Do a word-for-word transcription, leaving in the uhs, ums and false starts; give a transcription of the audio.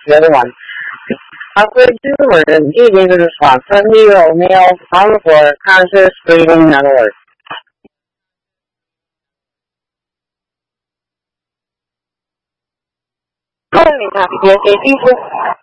the other one. Halfway through the word, he gave a response. Seventy-year-old male on the floor, conscious, breathing, none alert. Calling copy, P S A people.